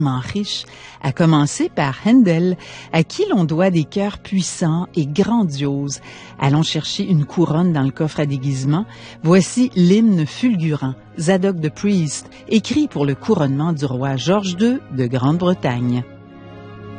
riche, à commencer par Handel, à qui l'on doit des chœurs puissants et grandioses. Allons chercher une couronne dans le coffre à déguisement. Voici l'hymne fulgurant, Zadok the Priest, écrit pour le couronnement du roi George II de Grande-Bretagne.